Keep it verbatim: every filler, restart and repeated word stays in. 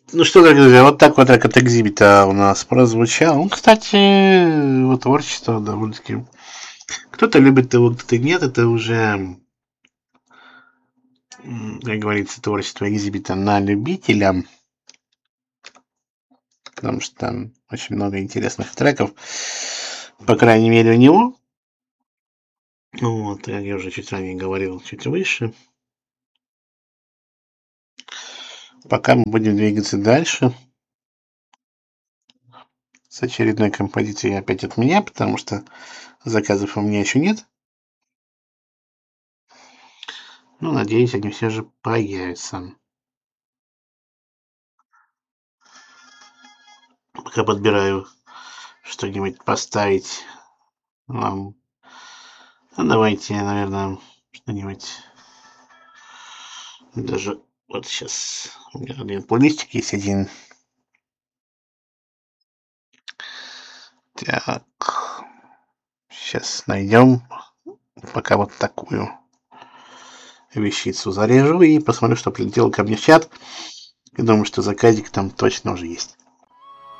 Ну что, дорогие друзья, вот так вот трек от Экзибита у нас прозвучал. Ну, кстати, его творчество довольно-таки... Кто-то любит его, кто-то нет. Это уже, как говорится, творчество Экзибита на любителя. Потому что там очень много интересных треков. По крайней мере, у него. Вот, как я уже чуть ранее говорил, чуть выше. Пока мы будем двигаться дальше с очередной композицией опять от меня, потому что заказов у меня еще нет. Ну, надеюсь, они все же появятся. Пока подбираю что-нибудь поставить вам. Ну, давайте, наверное, что-нибудь. Даже вот сейчас у меня один плейлистик есть один. Так. Сейчас найдем. Пока вот такую вещицу зарежу и посмотрю, что прилетело ко мне в чат. И думаю, что заказик там точно уже есть.